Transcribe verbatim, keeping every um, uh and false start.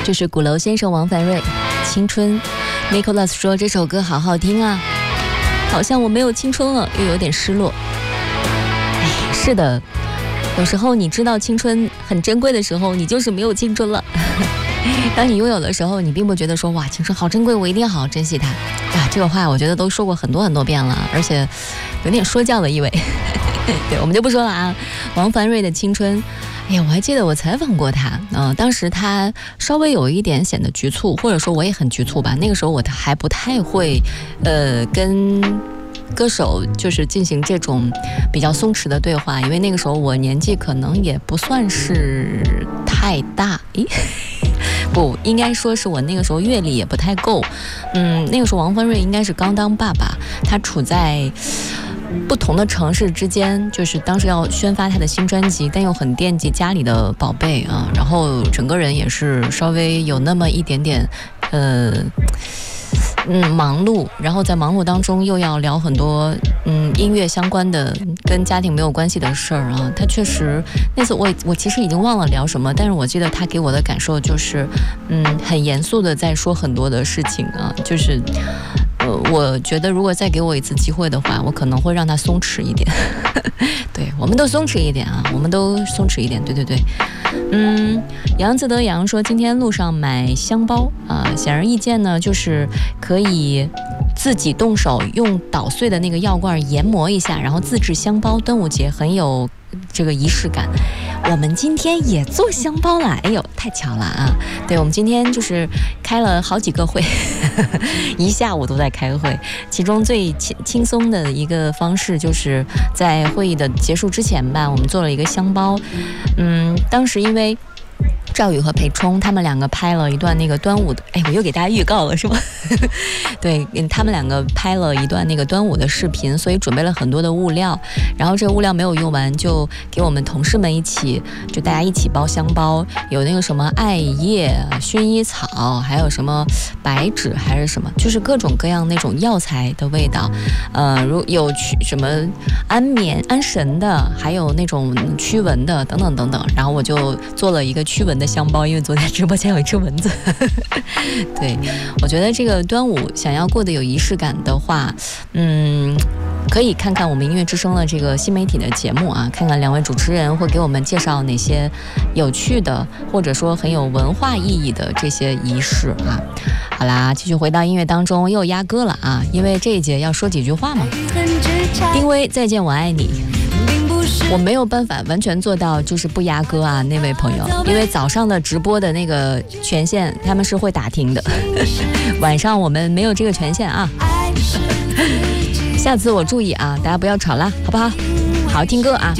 这是鼓楼先生王凡瑞《青春》。 Nicholas 说这首歌好好听啊，好像我没有青春了，又有点失落。哎，是的，有时候你知道青春很珍贵的时候，你就是没有青春了。当你拥有的时候，你并不觉得说哇青春好珍贵，我一定要好好珍惜它啊。这个话我觉得都说过很多很多遍了，而且有点说教的意味。对，我们就不说了啊。王凡瑞的《青春》，哎呀，我还记得我采访过他，嗯、呃，当时他稍微有一点显得局促，或者说我也很局促吧。那个时候我还不太会，呃，跟歌手就是进行这种比较松弛的对话，因为那个时候我年纪可能也不算是太大，咦。不应该说是我那个时候阅历也不太够，嗯，那个时候王凡瑞应该是刚当爸爸，他处在不同的城市之间，就是当时要宣发他的新专辑，但又很惦记家里的宝贝啊，然后整个人也是稍微有那么一点点呃嗯忙碌，然后在忙碌当中又要聊很多嗯音乐相关的跟家庭没有关系的事儿啊。他确实那次我我其实已经忘了聊什么，但是我记得他给我的感受就是嗯很严肃的在说很多的事情啊，就是呃我觉得如果再给我一次机会的话，我可能会让他松弛一点。对，我们都松弛一点啊，我们都松弛一点，对对对。嗯，杨自得杨说今天路上买香包啊、呃，显而易见呢，就是可以自己动手用捣碎的那个药罐研磨一下，然后自制香包。端午节很有这个仪式感。我们今天也做香包了，哎呦，太巧了啊！对，我们今天就是开了好几个会，一下午都在开会。其中最轻轻松的一个方式，就是在会议的结束之前吧，我们做了一个香包。嗯，当时因为赵宇和裴冲他们两个拍了一段那个端午的，哎，我又给大家预告了是吗？对，他们两个拍了一段那个端午的视频，所以准备了很多的物料，然后这个物料没有用完，就给我们同事们一起，就大家一起包香包，有那个什么艾叶、薰衣草，还有什么白芷还是什么，就是各种各样那种药材的味道，呃，如有驱什么安眠、安神的，还有那种驱蚊的，等等等等。然后我就做了一个驱蚊的香包，因为昨天直播间有一只蚊子。对，我觉得这个端午想要过得有仪式感的话，嗯，可以看看我们音乐之声的这个新媒体的节目啊，看看两位主持人会给我们介绍哪些有趣的，或者说很有文化意义的这些仪式啊。好啦，继续回到音乐当中，又压歌了啊，因为这一节要说几句话嘛。丁薇，再见我爱你。我没有办法完全做到就是不压歌啊，那位朋友，因为早上的直播的那个权限他们是会打听的，晚上我们没有这个权限啊。下次我注意啊，大家不要吵啦，好不好？好好听歌啊。